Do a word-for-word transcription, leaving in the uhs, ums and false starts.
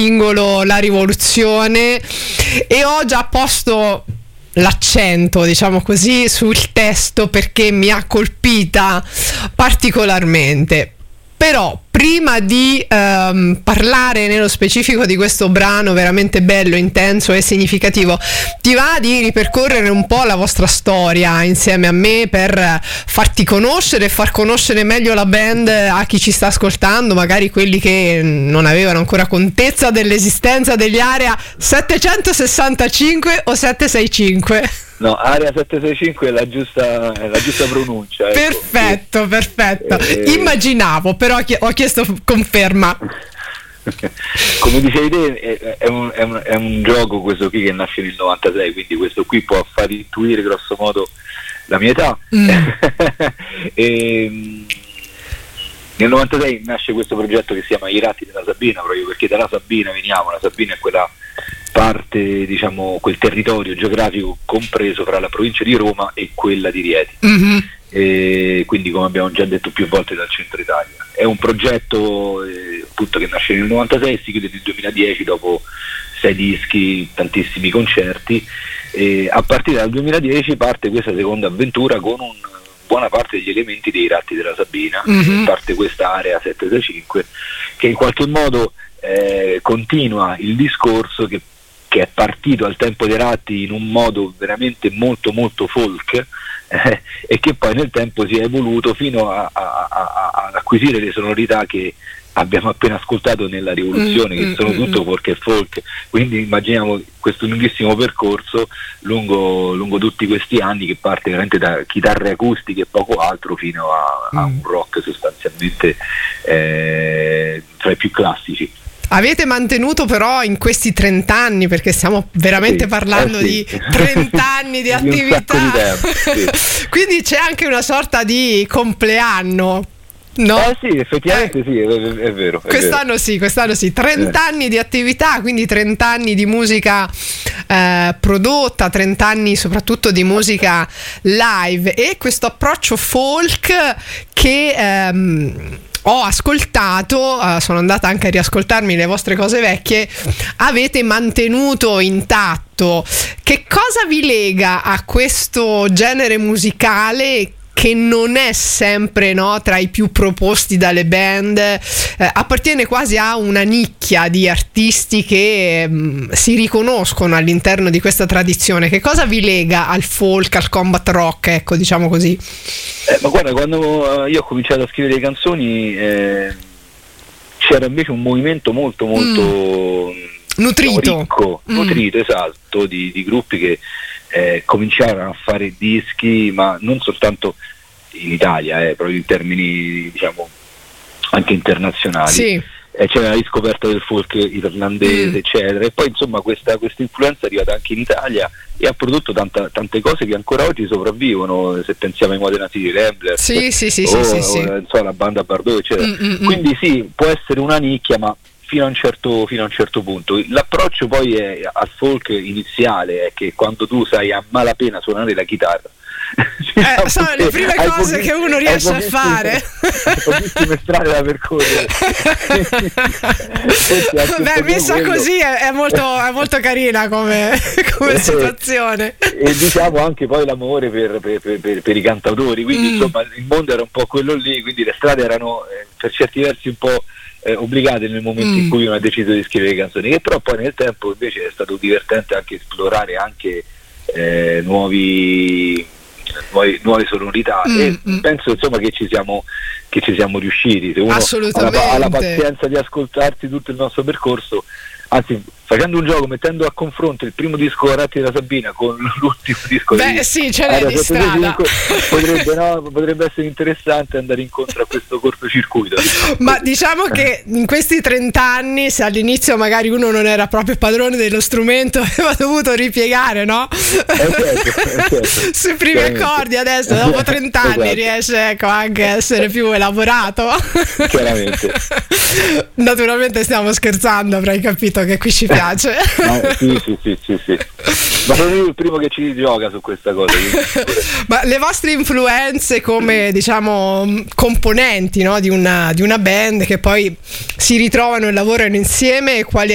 singolo La Rivoluzione, e ho già posto l'accento, diciamo così, sul testo perché mi ha colpita particolarmente. Però prima di ehm, parlare nello specifico di questo brano veramente bello, intenso e significativo, ti va di ripercorrere un po' la vostra storia insieme a me per farti conoscere e far conoscere meglio la band a chi ci sta ascoltando, magari quelli che non avevano ancora contezza dell'esistenza degli Area settecentosessantacinque o settecentosessantacinque? No, Area settecentosessantacinque è la giusta, è la giusta pronuncia. Ecco. Perfetto, perfetto. Eh, Immaginavo, però ho chiesto conferma. Come dicevi te, è un, è, un, è un gioco questo qui che nasce nel novantasei, quindi questo qui può far intuire grosso modo la mia età. Mm. e, nel novantasei nasce questo progetto che si chiama I Ratti della Sabina, proprio perché dalla Sabina veniamo. La Sabina è quella parte, diciamo, quel territorio geografico compreso fra la provincia di Roma e quella di Rieti. Mm-hmm. E quindi, come abbiamo già detto più volte, dal centro Italia. È un progetto eh, appunto che nasce nel novantasei, si chiude nel duemiladieci dopo sei dischi, tantissimi concerti, e a partire dal duemiladieci parte questa seconda avventura con un, buona parte degli elementi dei Ratti della Sabina. Mm-hmm. Parte questa Area settecentosessantacinque che in qualche modo eh, continua il discorso che che è partito al tempo dei Ratti in un modo veramente molto molto folk eh, e che poi nel tempo si è evoluto fino a, a, a, ad acquisire le sonorità che abbiamo appena ascoltato nella Rivoluzione, mm, che sono mm, tutto folk e folk. Quindi immaginiamo questo lunghissimo percorso lungo, lungo tutti questi anni, che parte veramente da chitarre acustiche e poco altro fino a, a un rock sostanzialmente eh, tra i più classici. Avete mantenuto però in questi trent'anni, perché stiamo veramente sì, parlando eh sì. di trent'anni di attività, di tempo, sì. Quindi c'è anche una sorta di compleanno, no? Eh sì, effettivamente eh. sì, è, è vero. È quest'anno vero. sì, quest'anno sì, trent'anni eh. di attività, quindi trent'anni di musica eh, prodotta, trent'anni soprattutto di musica live, e questo approccio folk che ehm, ho ascoltato, uh, sono andata anche a riascoltarmi le vostre cose vecchie, avete mantenuto intatto. Che cosa vi lega a questo genere musicale che non è sempre, no, tra i più proposti dalle band, eh, appartiene quasi a una nicchia di artisti che mh, si riconoscono all'interno di questa tradizione? Che cosa vi lega al folk, al combat rock, ecco, diciamo così? Eh, ma guarda, quando io ho cominciato a scrivere le canzoni eh, c'era invece un movimento molto molto mm. nutrito, diciamo, ricco, mm. nutrito, esatto, di, di gruppi che eh, cominciarono a fare dischi, ma non soltanto in Italia, eh, proprio in termini, diciamo, anche internazionali. Sì. Eh, c'era la riscoperta del folk irlandese, mm. eccetera, e poi insomma questa, questa influenza è arrivata anche in Italia e ha prodotto tanta, tante cose che ancora oggi sopravvivono, se pensiamo ai Modena City Ramblers, sì, sì, sì, o, sì, o, sì. insomma, la banda Bardot, eccetera. Mm-mm. Quindi sì, può essere una nicchia, ma fino a un certo, fino a un certo punto. L'approccio poi è, al folk iniziale è che quando tu sai a malapena suonare la chitarra, eh, sono le prime cose che uno riesce a fare, pochissime strade da percorrere. Beh, messa quello. Così è, è, molto, è molto carina come, come situazione, e diciamo anche poi l'amore per, per, per, per i cantautori, quindi mm. insomma il mondo era un po' quello lì, quindi le strade erano eh, per certi versi un po' eh, obbligate nel momento mm. in cui uno ha deciso di scrivere canzoni, che però poi nel tempo invece è stato divertente anche esplorare anche eh, nuovi Nuove, nuove sonorità, mm, e mm. penso insomma che ci siamo che ci siamo riusciti. Se uno ha la, ha la pazienza di ascoltarsi tutto il nostro percorso, anzi facendo un gioco, mettendo a confronto il primo disco Ratti della Sabina con l'ultimo disco, beh di, sì, ce n'è di strada, potrebbe, no, potrebbe essere interessante andare incontro a questo cortocircuito. Ma diciamo che in questi trent'anni, se all'inizio magari uno non era proprio padrone dello strumento, aveva dovuto ripiegare, no? Eh certo, eh certo. Sui primi accordi, adesso dopo trent'anni esatto. riesce, ecco, anche a essere più elaborato. Chiaramente. Naturalmente stiamo scherzando, avrai capito che qui ci piace. Ah, sì, sì, sì, sì, sì. Ma sono io il primo che ci gioca su questa cosa. Ma le vostre influenze come, diciamo, componenti, no, di una, di una band che poi si ritrovano e lavorano insieme, quali